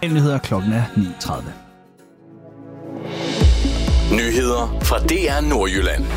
Nyheder klokken er 9:30. Nyheder fra DR Nordjylland.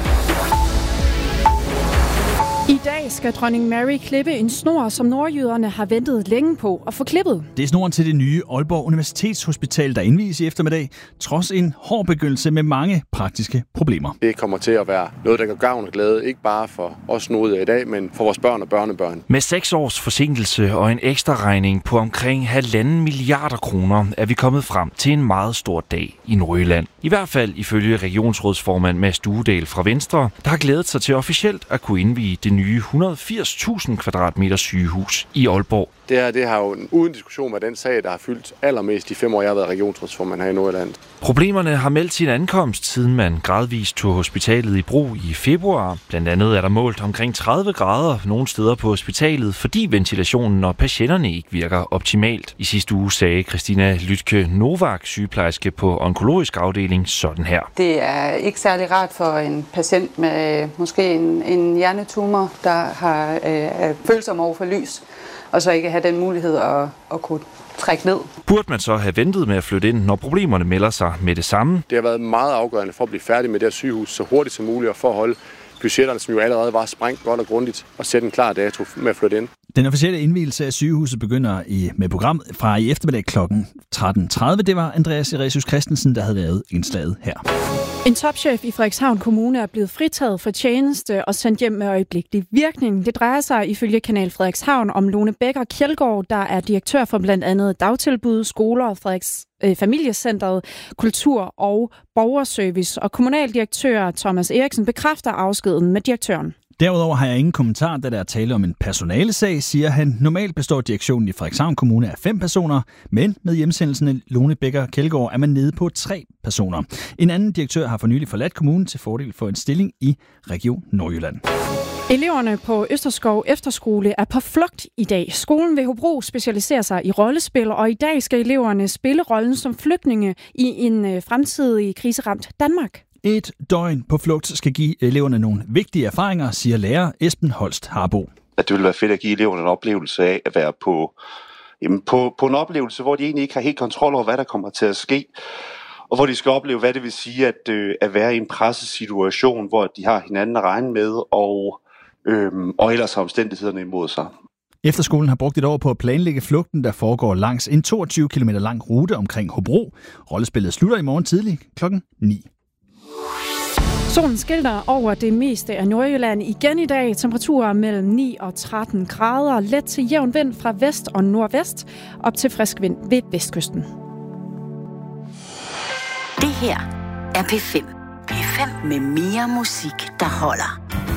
I dag skal dronning Mary klippe en snor, som nordjyderne har ventet længe på at få klippet. Det er snoren til det nye Aalborg Universitetshospital, der indvies i eftermiddag, trods en hård begyndelse med mange praktiske problemer. Det kommer til at være noget, der gør gavn og glæde, ikke bare for os nordjyder i dag, men for vores børn og børnebørn. Med 6 års forsinkelse og en ekstra regning på omkring 1,5 milliarder kroner, er vi kommet frem til en meget stor dag i Nordjylland. I hvert fald ifølge regionsrådsformand Mads Duedal fra Venstre, der har glædet sig til officielt at kunne indvie det nye 180.000 kvadratmeter sygehus i Aalborg. Det har jo uden diskussion været den sag, der har fyldt allermest de 5 år, jeg har været regionsrådsformand her i Nordjylland. Problemerne har meldt sin ankomst, siden man gradvist tog hospitalet i brug i februar. Blandt andet er der målt omkring 30 grader nogle steder på hospitalet, fordi ventilationen og patienterne ikke virker optimalt. I sidste uge sagde Christina Lytke Novak, sygeplejerske på onkologisk afdeling, sådan her. Det er ikke særlig rart for en patient med måske en hjernetumor, der har følsom over for lys, og så ikke have den mulighed at kunne trække ned. Burde man så have ventet med at flytte ind, når problemerne melder sig med det samme? Det har været meget afgørende for at blive færdig med det her sygehus så hurtigt som muligt, og for at holde budgetterne, som jo allerede var sprængt godt og grundigt, og sætte en klar dato med at flytte ind. Den officielle indvielse af sygehuset begynder med program fra i eftermiddag kl. 13:30. Det var Andreas Eresius Christensen, der havde lavet indslaget her. En topchef i Frederikshavn Kommune er blevet fritaget for tjeneste og sendt hjem med øjeblikkelig virkning. Det drejer sig ifølge Kanal Frederikshavn om Lone Becker Kjeldgaard, der er direktør for blandt andet dagtilbud, skoler, familiecentret, kultur og borgerservice. Og kommunaldirektør Thomas Eriksen bekræfter afskeden med direktøren. Derudover har jeg ingen kommentar, da der er tale om en personalesag, siger han. Normalt består direktionen i Frederikshavn Kommune af 5 personer, men med hjemsendelsen af Lone Becker Kjeldgaard er man nede på 3 personer. En anden direktør har for nylig forladt kommunen til fordel for en stilling i Region Nordjylland. Eleverne på Østerskov Efterskole er på flugt i dag. Skolen ved Hobro specialiserer sig i rollespil, og i dag skal eleverne spille rollen som flygtninge i en fremtidig kriseramt Danmark. Et døgn på flugt skal give eleverne nogle vigtige erfaringer, siger lærer Esben Holst Harbo. At det vil være fedt at give eleverne en oplevelse af at være på en oplevelse, hvor de egentlig ikke har helt kontrol over, hvad der kommer til at ske. Og hvor de skal opleve, hvad det vil sige at være i en pressesituation, hvor de har hinanden at regne med, og ellers har omstændighederne imod sig. Efterskolen har brugt et år på at planlægge flugten, der foregår langs en 22 km lang rute omkring Hobro. Rollespillet slutter i morgen tidlig kl. 9. Solen skilter over det meste af Nordjylland igen i dag. Temperaturer mellem 9 og 13 grader. Let til jævn vind fra vest og nordvest. Op til frisk vind ved vestkysten. Det her er P5. P5 med mere musik, der holder.